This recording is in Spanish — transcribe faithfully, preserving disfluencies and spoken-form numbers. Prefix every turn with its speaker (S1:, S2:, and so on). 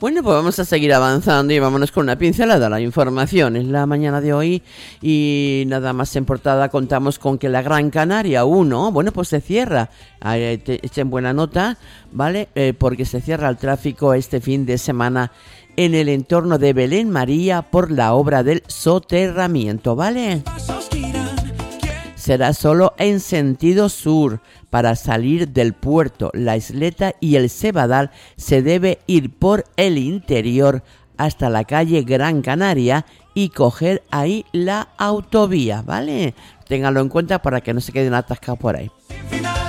S1: Bueno, pues vamos a seguir avanzando y vámonos con una pincelada a la información. Es la mañana de hoy y nada más en portada contamos con que la Gran Canaria uno, bueno, pues se cierra. Eh, te, echen buena nota, ¿vale? Eh, porque se cierra el tráfico este fin de semana en el entorno de Belén María por la obra del soterramiento, ¿vale? Será solo en sentido sur. Para salir del puerto, la Isleta y el Cebadal se debe ir por el interior hasta la calle Gran Canaria y coger ahí la autovía, ¿vale? Ténganlo en cuenta para que no se queden atascados por ahí.